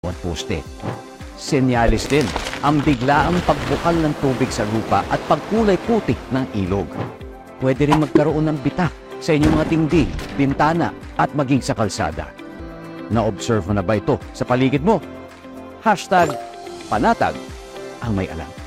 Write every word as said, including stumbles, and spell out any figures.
at poste. Senyalis din ang biglaang pagbukal ng tubig sa lupa at pagkulay putik ng ilog. Pwede rin magkaroon ng bitak sa inyong mga tingdig, bintana at maging sa kalsada. Na-observe mo na ba ito sa paligid mo? Hashtag panatag ang may alam.